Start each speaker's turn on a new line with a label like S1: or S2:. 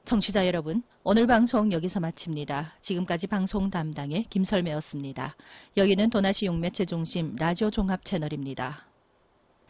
S1: 청취자 여러분, 오늘 방송 여기서 마칩니다. 지금까지 방송 담당의 김설매였습니다. 여기는 도나시 용매체 중심 라디오 종합 채널입니다.